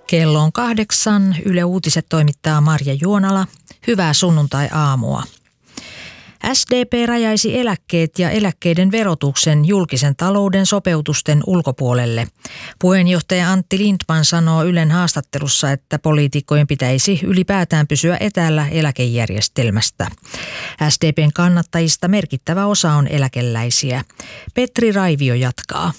Kello on 8. Yle Uutiset toimittaa Marja Juonala. Hyvää sunnuntai-aamua. SDP rajaisi eläkkeet ja eläkkeiden verotuksen julkisen talouden sopeutusten ulkopuolelle. Puheenjohtaja Antti Lindtman sanoo Ylen haastattelussa, että poliitikkojen pitäisi ylipäätään pysyä etäällä eläkejärjestelmästä. SDPn kannattajista merkittävä osa on eläkeläisiä. Petri Raivio jatkaa.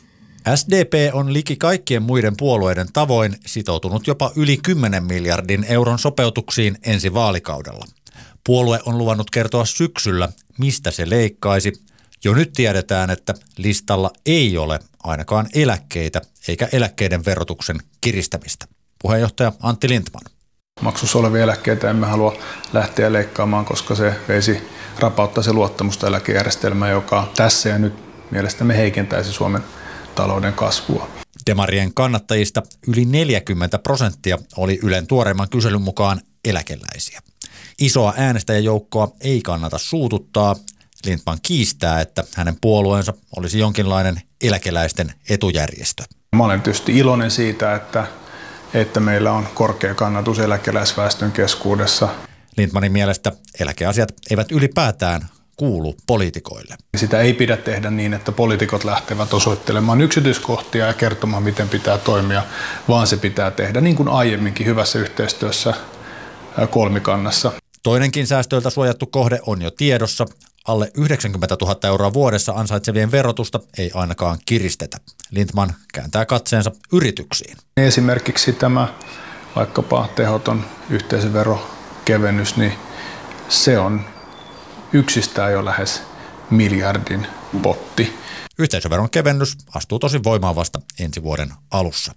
SDP on liki kaikkien muiden puolueiden tavoin sitoutunut jopa yli 10 miljardin euron sopeutuksiin ensi vaalikaudella. Puolue on luvannut kertoa syksyllä, mistä se leikkaisi. Jo nyt tiedetään, että listalla ei ole ainakaan eläkkeitä eikä eläkkeiden verotuksen kiristämistä. Puheenjohtaja Antti Lindtman. Maksussa olevia eläkkeitä emme halua lähteä leikkaamaan, koska se rapauttaisi luottamusta eläkejärjestelmään, joka tässä ja nyt mielestämme heikentäisi Suomen talouden kasvua. Demarien kannattajista yli 40% oli Ylen tuoreimman kyselyn mukaan eläkeläisiä. Isoa äänestäjäjoukkoa ei kannata suututtaa. Lindtman kiistää, että hänen puolueensa olisi jonkinlainen eläkeläisten etujärjestö. Mä olen tietysti iloinen siitä, että meillä on korkea kannatus eläkeläisväestön keskuudessa. Lindtmanin mielestä eläkeasiat eivät ylipäätään kuulu poliitikoille. Sitä ei pidä tehdä niin, että poliitikot lähtevät osoittelemaan yksityiskohtia ja kertomaan, miten pitää toimia, vaan se pitää tehdä niin kuin aiemminkin hyvässä yhteistyössä kolmikannassa. Toinenkin säästöiltä suojattu kohde on jo tiedossa. Alle 90 000 euroa vuodessa ansaitsevien verotusta ei ainakaan kiristetä. Lindtman kääntää katseensa yrityksiin. Esimerkiksi tämä vaikkapa tehoton yhteisöverokevennys, niin se on yksistään jo lähes miljardin potti. Yhteisöveron kevennys astuu tosin voimaan vasta ensi vuoden alussa.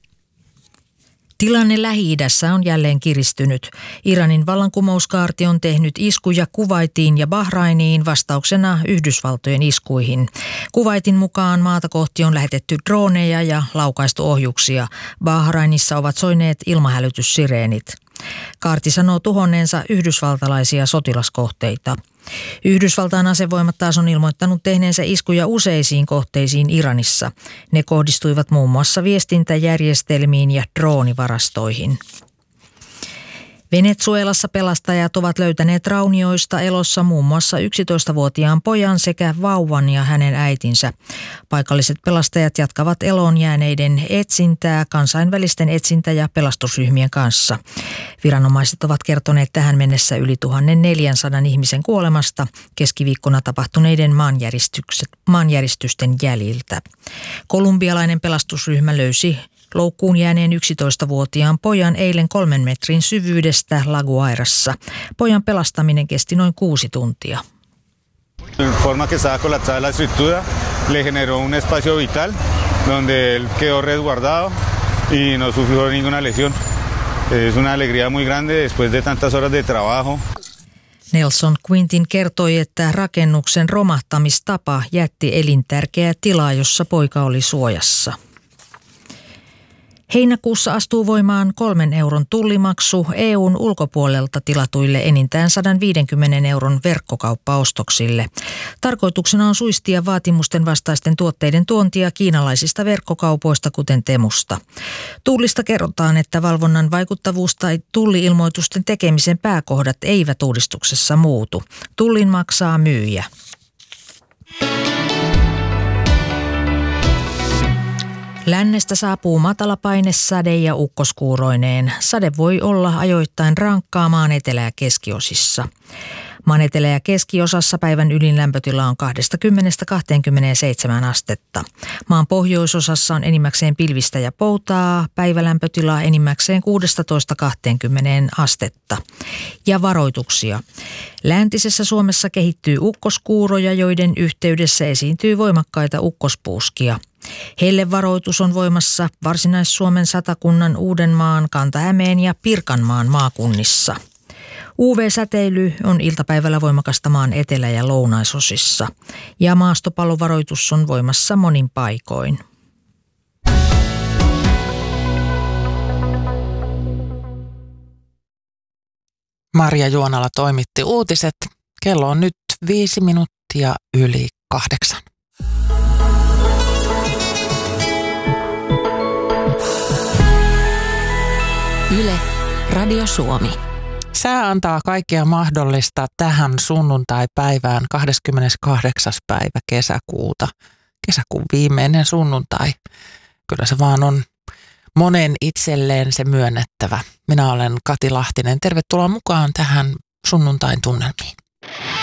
Tilanne Lähi-idässä on jälleen kiristynyt. Iranin vallankumouskaarti on tehnyt iskuja Kuwaitiin ja Bahrainiin vastauksena Yhdysvaltojen iskuihin. Kuwaitin mukaan maata kohti on lähetetty droneja ja laukaistu ohjuksia. Bahrainissa ovat soineet ilmahälytyssireenit. Kaarti sanoo tuhonneensa yhdysvaltalaisia sotilaskohteita. Yhdysvaltain asevoimat taas on ilmoittanut tehneensä iskuja useisiin kohteisiin Iranissa. Ne kohdistuivat muun muassa viestintäjärjestelmiin ja droonivarastoihin. Venezuelassa pelastajat ovat löytäneet raunioista elossa muun muassa 11-vuotiaan pojan sekä vauvan ja hänen äitinsä. Paikalliset pelastajat jatkavat eloon jääneiden etsintää kansainvälisten etsintä- ja pelastusryhmien kanssa. Viranomaiset ovat kertoneet tähän mennessä yli 1400 ihmisen kuolemasta keskiviikkona tapahtuneiden maanjäristysten jäljiltä. Kolumbialainen pelastusryhmä löysi loukkuun jääneen 11-vuotiaan pojan eilen 3 metrin syvyydestä La Guairassa. Pojan pelastaminen kesti noin 6 tuntia. Forma que estaba colapsada la estructura le generó un espacio vital donde él quedó resguardado y no sufrió ninguna lesión. Es una alegría muy grande después de tantas horas de trabajo. Nelson Quintin kertoi, että rakennuksen romahtamistapa jätti elintärkeää tilaa, jossa poika oli suojassa. Heinäkuussa astuu voimaan 3 euron tullimaksu EUn ulkopuolelta tilatuille enintään 150 euron verkkokauppaostoksille. Tarkoituksena on suistia vaatimusten vastaisten tuotteiden tuontia kiinalaisista verkkokaupoista, kuten Temusta. Tullista kerrotaan, että valvonnan vaikuttavuus tai tulli-ilmoitusten tekemisen pääkohdat eivät uudistuksessa muutu. Tullin maksaa myyjä. Lännestä saapuu matalapainesade ja ukkoskuuroineen. Sade voi olla ajoittain rankkaa maan etelä- ja keskiosissa. Maan etelä- ja keskiosassa päivän ylin lämpötila on 20–27 astetta. Maan pohjoisosassa on enimmäkseen pilvistä ja poutaa, päivälämpötila enimmäkseen 16–20 astetta. Ja varoituksia. Läntisessä Suomessa kehittyy ukkoskuuroja, joiden yhteydessä esiintyy voimakkaita ukkospuuskia. Hellevaroitus on voimassa Varsinais-Suomen, Satakunnan, Uudenmaan, Kanta-Hämeen ja Pirkanmaan maakunnissa. UV-säteily on iltapäivällä voimakasta maan etelä- ja lounaisosissa. Ja maastopallovaroitus on voimassa monin paikoin. Marja Juonala toimitti uutiset. Kello on nyt 8:05. Yle, Radio Suomi. Sää antaa kaikkea mahdollista tähän sunnuntai-päivään 28. päivä kesäkuuta. Kesäkuun viimeinen sunnuntai. Kyllä se vaan on monen itselleen se myönnettävä. Minä olen Kati Lahtinen. Tervetuloa mukaan tähän sunnuntain tunnelmiin.